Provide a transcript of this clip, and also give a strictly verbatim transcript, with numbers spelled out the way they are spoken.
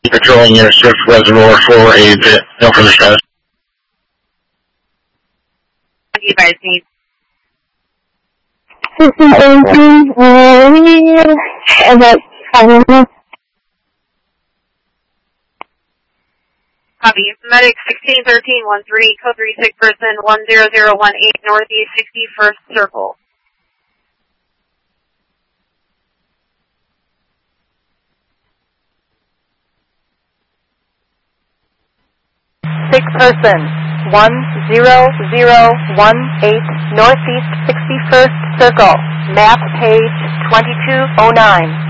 patrolling your Swift Reservoir for a bit. No further status. What do you guys need? System eighteen, uh, we need about five minutes. Copy. Medic sixteen thirteen one three, code three six person one zero zero one eight, northeast sixty-first circle. Six person, one zero zero one eight, northeast sixty-first circle, map page twenty-two oh nine.